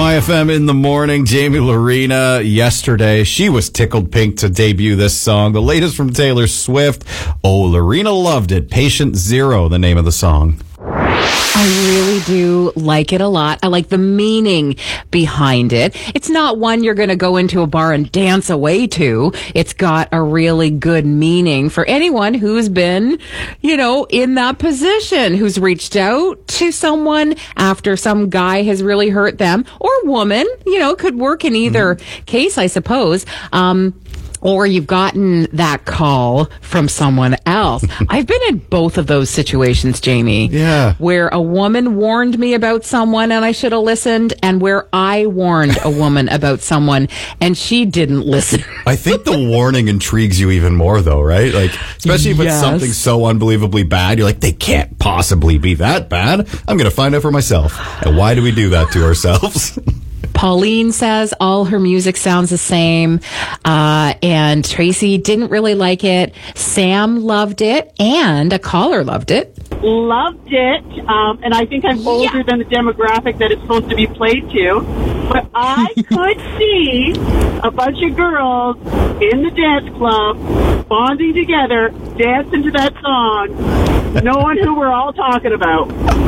My FM in the morning. Jamie Lorena yesterday. She was tickled pink to debut this song. The latest from Taylor Swift. Oh, Lorena loved it. Patient Zero, the name of the song. I really do like it a lot. I like the meaning behind it. It's not one you're going to go into a bar and dance away to. It's got a really good meaning for anyone who's been, in that position, who's reached out to someone after some guy has really hurt them, or woman, could work in either case, I suppose. Or you've gotten that call from someone else. I've been in both of those situations, Jamie. Yeah. Where a woman warned me about someone and I should have listened, and where I warned a woman about someone and she didn't listen. I think the warning intrigues you even more, though, right? Like, especially if it's something so unbelievably bad, you're like, they can't possibly be that bad. I'm going to find out for myself. And why do we do that to ourselves? Pauline says all her music sounds the same, and Tracy didn't really like it. Sam loved it, and a caller loved it. Loved it, and I think I'm older than the demographic that it's supposed to be played to, but I could see a bunch of girls in the dance club bonding together, dancing to that song, knowing who we're all talking about.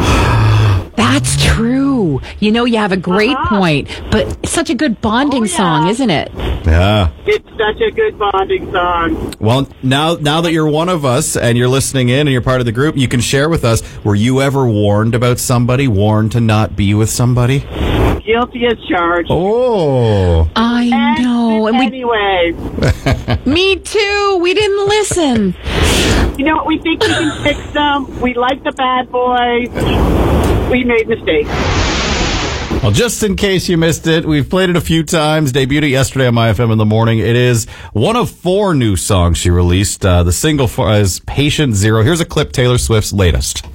That's true. You have a great point, but it's such a good bonding song, isn't it? Yeah. It's such a good bonding song. Well, now that you're one of us and you're listening in and you're part of the group, you can share with us, were you ever warned about somebody, warned to not be with somebody? Guilty as charged. Oh. I know. And anyway. Me too. We didn't listen. We think we can fix them. We like the bad boy. We made mistakes. Well, just in case you missed it, we've played it a few times. Debuted it yesterday on My FM in the morning. It is one of 4 new songs she released. The single is Patient Zero. Here's a clip, Taylor Swift's latest.